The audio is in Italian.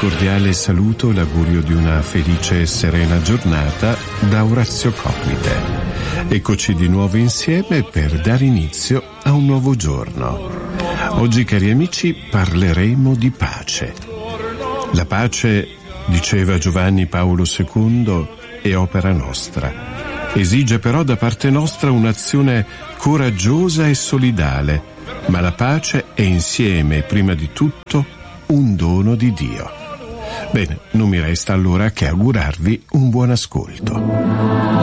cordiale saluto e l'augurio di una felice e serena giornata da Orazio Copmite. Eccoci di nuovo insieme per dare inizio a un nuovo giorno. Oggi, cari amici, parleremo di pace. La pace, diceva Giovanni Paolo II, è opera nostra. Esige però da parte nostra un'azione coraggiosa e solidale, ma la pace è insieme e prima di tutto un dono di Dio. Bene, non mi resta allora che augurarvi un buon ascolto.